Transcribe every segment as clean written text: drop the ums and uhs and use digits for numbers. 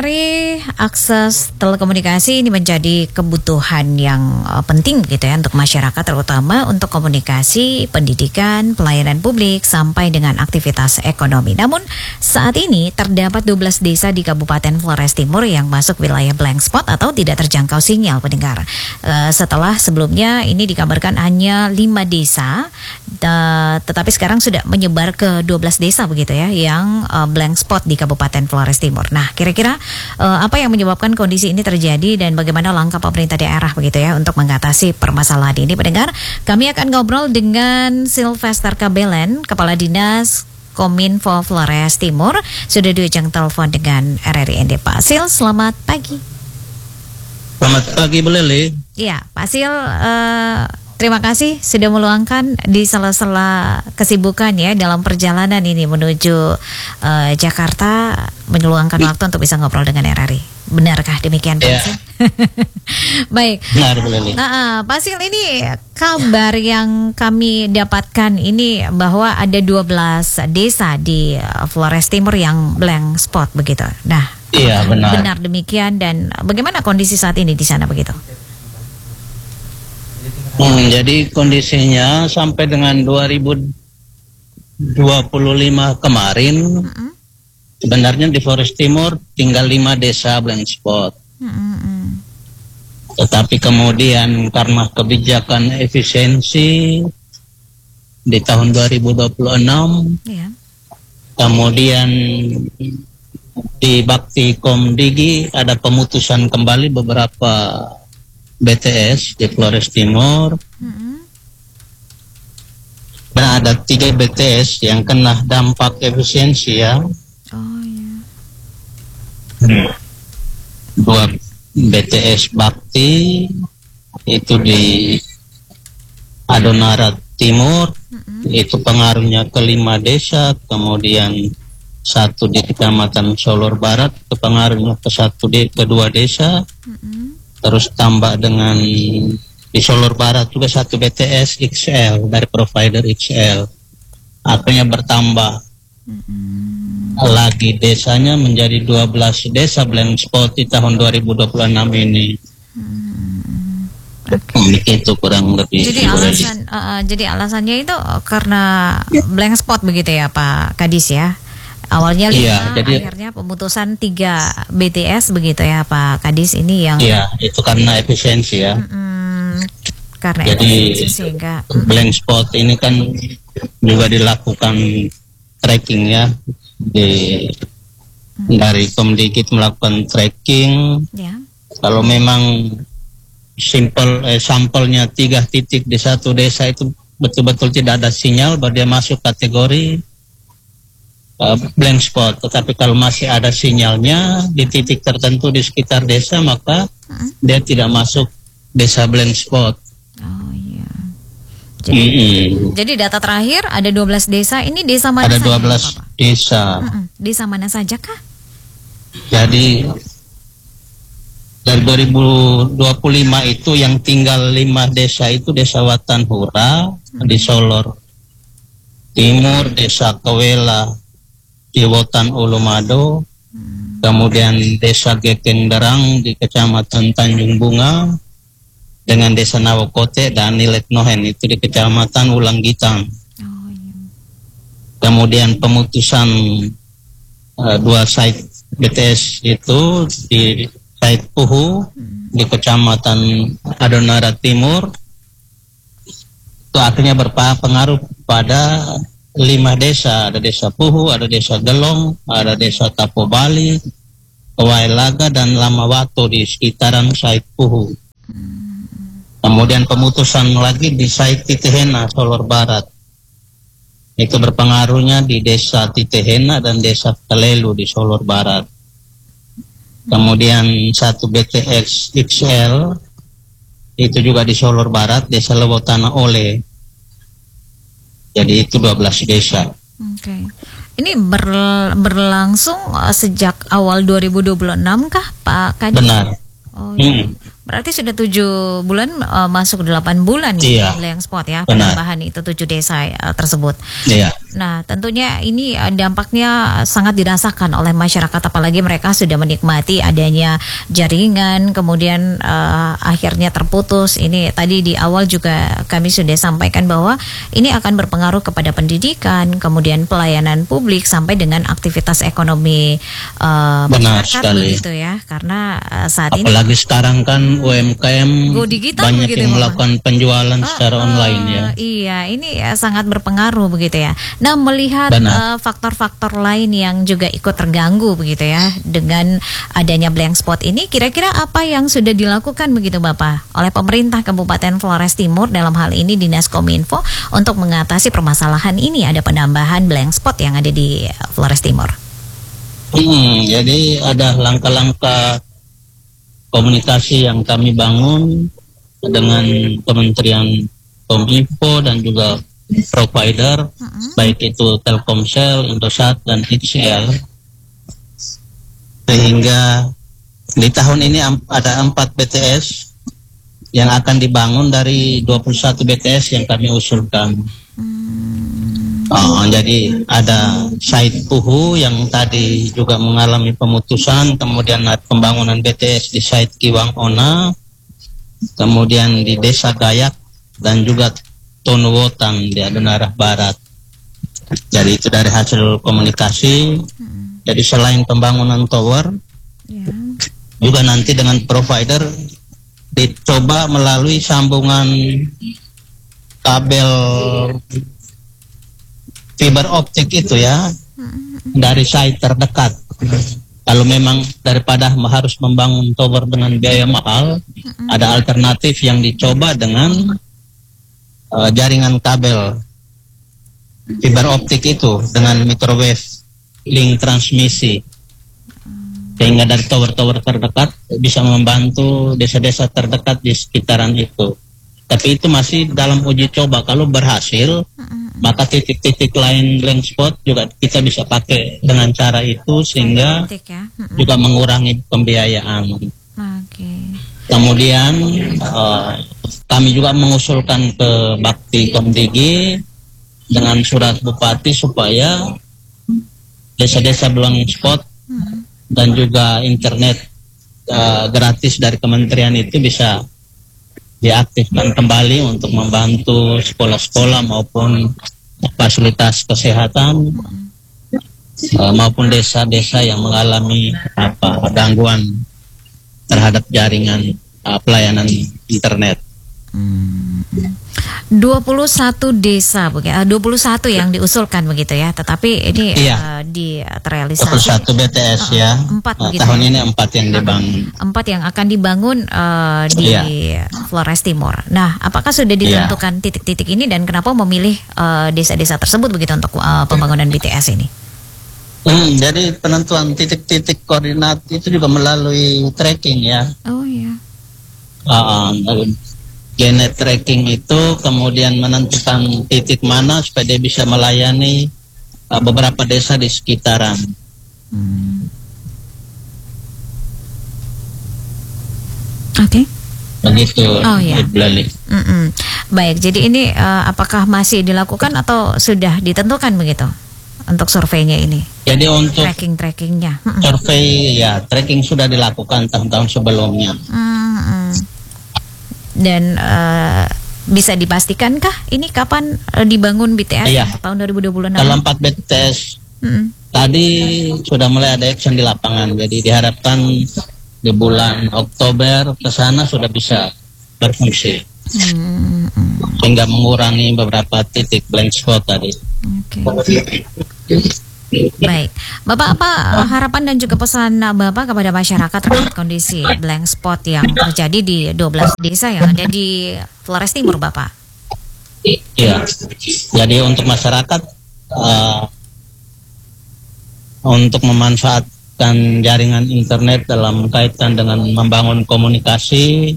RRI, akses telekomunikasi ini menjadi kebutuhan yang penting gitu ya untuk masyarakat, terutama untuk komunikasi, pendidikan, pelayanan publik sampai dengan aktivitas ekonomi. Namun saat ini terdapat 12 desa di Kabupaten Flores Timur yang masuk wilayah blank spot atau tidak terjangkau sinyal pendengar. Setelah sebelumnya ini dikabarkan hanya 5 desa, tetapi sekarang sudah menyebar ke 12 desa begitu ya yang blank spot di Kabupaten Flores Timur. Nah, kira-kira apa yang menyebabkan kondisi ini terjadi dan bagaimana langkah pemerintah daerah begitu ya untuk mengatasi permasalahan ini? Pendengar, kami akan ngobrol dengan Sylvester Kabelen, Kepala Dinas Kominfo Flores Timur, sudah di ujung telepon dengan RRI. Pak Sil, selamat pagi. Selamat pagi, Bu Leli. Iya, Pak Sil, terima kasih sudah meluangkan di sela-sela kesibukan ya dalam perjalanan ini menuju Jakarta, meluangkan waktu untuk bisa ngobrol dengan RRI. Benarkah demikian, Pak Sil? Baik. Benar, Bu Leli. Pak Sil, ini kabar yang kami dapatkan ini bahwa ada 12 desa di Flores Timur yang blank spot begitu. Nah, iya, benar. Benar demikian, dan bagaimana kondisi saat ini di sana begitu? Jadi kondisinya sampai dengan 2025 kemarin, sebenarnya di Flores Timur tinggal 5 desa blank spot. Tetapi kemudian karena kebijakan efisiensi di tahun 2026, kemudian di Bakti Komdigi ada pemutusan kembali beberapa BTS di Flores Timur. Dan ada 3 BTS yang kena dampak efisiensi ya. Dua BTS Bakti itu di Adonara Timur, itu pengaruhnya ke 5 desa, kemudian 1 di Kecamatan Solor Barat, itu pengaruhnya ke 2 desa. Terus tambah dengan di Solor Barat juga 1 BTS XL dari provider XL. Artinya bertambah lagi desanya menjadi 12 desa blank spot di tahun 2026 ini. Itu kurang lebih. Jadi alasannya itu karena blank spot begitu ya Pak Kadis ya? Awalnya 5, akhirnya pemutusan 3 BTS begitu ya Pak Kadis ini yang... Iya, itu karena efisiensi ya. Karena jadi efisiensi sehingga... blank spot ini kan juga dilakukan tracking ya. Dari Komdikit melakukan tracking. Kalau memang sampelnya 3 titik di 1 desa itu betul-betul tidak ada sinyal, baru dia masuk kategori blank spot. Tetapi kalau masih ada sinyalnya di titik tertentu di sekitar desa, maka dia tidak masuk desa blank spot. Jadi data terakhir ada 12 desa. Ini desa mana saja? Ada 12 desa. Desa mana saja kah? Jadi dari 2025 itu yang tinggal 5 desa itu Desa Watan Hura di Solor Timur, Desa Kewela di Wotan Ulumado, kemudian Desa Gekenderang di Kecamatan Tanjung Bunga, dengan Desa Nawokote dan Nilet Nohen itu di Kecamatan Ulanggitang. Kemudian pemutusan 2 site BTS itu di site Puhu di Kecamatan Adonara Timur, itu akhirnya berpengaruh pada 5 desa. Ada Desa Puhu, ada Desa Gelong, ada Desa Tapo Bali, Wailaga dan Lamawato di sekitaran site Puhu. Kemudian pemutusan lagi di site Titehena, Solor Barat. Itu berpengaruhnya di Desa Titehena dan Desa Kelelu di Solor Barat. Kemudian 1 BTS XL itu juga di Solor Barat, Desa Lewotana Ole. Jadi itu 12 desa. Ini berlangsung sejak awal 2026 kah Pak Kadis? Benar. Berarti sudah 7 bulan masuk 8 bulan Iya. blank spot ya, Benar. penambahan itu 7 desa tersebut. Iya. Nah, tentunya ini dampaknya sangat dirasakan oleh masyarakat, apalagi mereka sudah menikmati adanya jaringan, kemudian akhirnya terputus. Ini tadi di awal juga kami sudah sampaikan bahwa ini akan berpengaruh kepada pendidikan, kemudian pelayanan publik sampai dengan aktivitas ekonomi Benar masyarakat sekali. begitu ya. Karena saat ini Apalagi sekarang kan UMKM Go digital banyak begitu yang ya, Mama? melakukan penjualan secara online ya. Iya, ini sangat berpengaruh begitu ya. Nah, melihat Benar. faktor-faktor lain yang juga ikut terganggu begitu ya dengan adanya blank spot ini, kira-kira apa yang sudah dilakukan begitu Bapak oleh pemerintah Kabupaten Flores Timur, dalam hal ini Dinas Kominfo, untuk mengatasi permasalahan ini, ada penambahan blank spot yang ada di Flores Timur? Jadi ada langkah-langkah komunikasi yang kami bangun dengan Kementerian Kominfo dan juga provider, baik itu Telkomsel, Indosat, dan XL, sehingga di tahun ini ada 4 BTS yang akan dibangun dari 21 BTS yang kami usulkan. Jadi ada site Puhu yang tadi juga mengalami pemutusan, kemudian ada pembangunan BTS di site Kiwang Ona, kemudian di Desa Gayak dan juga Tonuwotan di Adonarah Barat. Jadi itu dari hasil komunikasi. Jadi selain pembangunan tower, juga nanti dengan provider dicoba melalui sambungan kabel fiber optik itu ya, dari site terdekat. Kalau memang daripada harus membangun tower dengan biaya mahal, ada alternatif yang dicoba dengan jaringan kabel fiber optik itu dengan microwave link transmisi, sehingga dari tower-tower terdekat bisa membantu desa-desa terdekat di sekitaran itu. Tapi itu masih dalam uji coba. Kalau berhasil, maka titik-titik lain blank spot juga kita bisa pakai dengan cara itu, sehingga juga mengurangi pembiayaan. Kemudian kami juga mengusulkan ke Bakti Komdigi dengan surat Bupati supaya desa-desa blank spot dan juga internet gratis dari kementerian itu bisa diaktifkan kembali untuk membantu sekolah-sekolah maupun fasilitas kesehatan maupun desa-desa yang mengalami gangguan terhadap jaringan pelayanan internet. 21 desa, 21 yang diusulkan begitu ya, tetapi ini terrealisasi 21 BTS ya. 4 begitu. Tahun ini 4 yang dibangun. 4 yang akan dibangun di Flores Timur. Nah, apakah sudah ditentukan titik-titik ini dan kenapa memilih desa-desa tersebut begitu untuk pembangunan BTS ini? Jadi penentuan titik-titik koordinat itu juga melalui tracking ya. Oh iya. Genet tracking itu kemudian menentukan titik mana supaya dia bisa melayani beberapa desa di sekitaran. Oke. Begitu. Oh ya. Mm-mm. Baik, jadi ini apakah masih dilakukan atau sudah ditentukan begitu untuk surveinya ini? Jadi untuk trackingnya. Survei ya, tracking sudah dilakukan tahun-tahun sebelumnya. Dan bisa dipastikankah ini kapan dibangun BTS? Iya. Tahun 2026? Dalam 4 BTS tadi sudah mulai ada action di lapangan. Jadi diharapkan di bulan Oktober ke sana sudah bisa berfungsi. Sehingga mengurangi beberapa titik blank spot tadi. Baik, Bapak, apa harapan dan juga pesan Bapak kepada masyarakat terkait kondisi blank spot yang terjadi di 12 desa yang ada di Flores Timur, Bapak? Iya, jadi untuk masyarakat untuk memanfaatkan jaringan internet dalam kaitan dengan membangun komunikasi,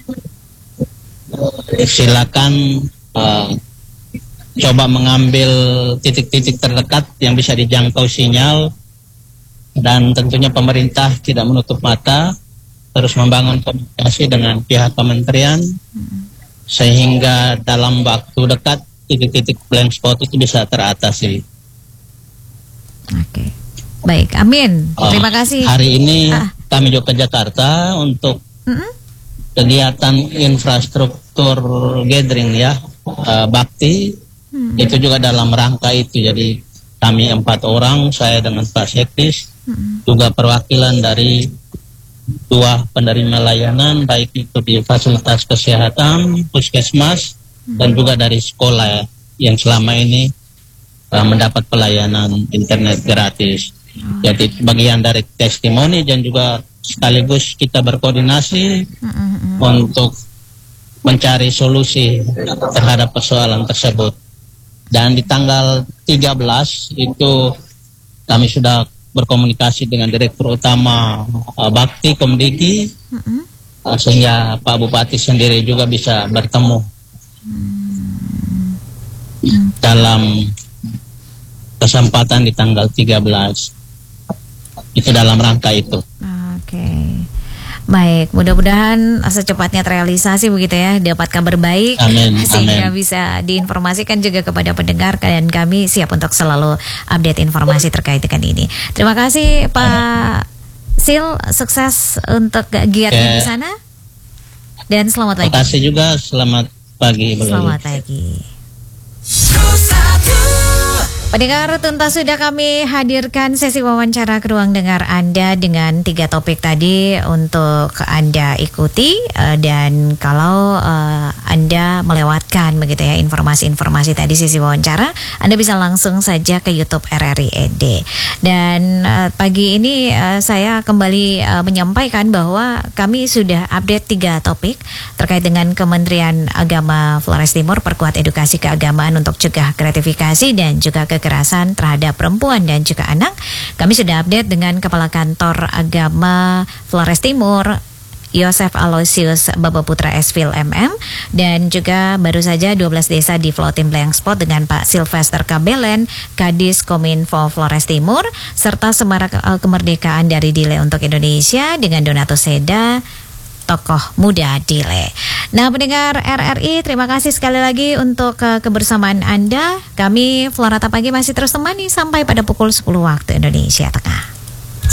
silakan coba mengambil titik-titik terdekat yang bisa dijangkau sinyal, dan tentunya pemerintah tidak menutup mata terus membangun komunikasi dengan pihak kementerian sehingga dalam waktu dekat titik-titik blank spot itu bisa teratasi. Oke. Baik, amin. Terima kasih. Hari ini kami juga ke Jakarta untuk kegiatan infrastruktur gathering ya, bakti. Itu juga dalam rangka itu. Jadi kami 4 orang, saya dengan Pak Sekdis, juga perwakilan dari 2 penerima layanan, baik itu di fasilitas kesehatan, puskesmas, dan juga dari sekolah yang selama ini mendapat pelayanan internet gratis. Jadi bagian dari testimoni dan juga sekaligus kita berkoordinasi untuk mencari solusi terhadap persoalan tersebut. Dan di tanggal 13 itu kami sudah berkomunikasi dengan Direktur Utama Bakti Komdiki, sehingga Pak Bupati sendiri juga bisa bertemu dalam kesempatan di tanggal 13. Itu dalam rangka itu. Oke. Baik, mudah-mudahan secepatnya terrealisasi begitu ya, dapat kabar baik. Amin. Sehingga Amin. bisa diinformasikan juga kepada pendengar, dan kami siap untuk selalu update informasi terkait dengan ini. Terima kasih Pak Sil, sukses untuk kegiatan di sana. Dan selamat pagi. Terima kasih juga, selamat pagi. Selamat pagi. Pendengar, tuntas sudah kami hadirkan sesi wawancara ke ruang dengar Anda dengan 3 topik tadi untuk Anda ikuti, dan kalau Anda melewatkan begitu ya informasi-informasi tadi sesi wawancara, Anda bisa langsung saja ke YouTube RRI ED. Dan pagi ini saya kembali menyampaikan bahwa kami sudah update 3 topik terkait dengan Kementerian Agama Flores Timur, perkuat edukasi keagamaan untuk cegah gratifikasi dan juga kekerasan terhadap perempuan dan juga anak. Kami sudah update dengan Kepala Kantor Agama Flores Timur, Yosef Aloysius Babaputra Esvil MM, dan juga baru saja 12 desa di Floating Blank Spot dengan Pak Sylvester Kabelen, Kadis Kominfo Flores Timur, serta Semarak Kemerdekaan dari Dile untuk Indonesia dengan Donato Seda, tokoh muda Dile. Nah, pendengar RRI, terima kasih sekali lagi untuk kebersamaan Anda. Kami Florata Pagi masih terus temani sampai pada pukul 10 waktu Indonesia Tengah.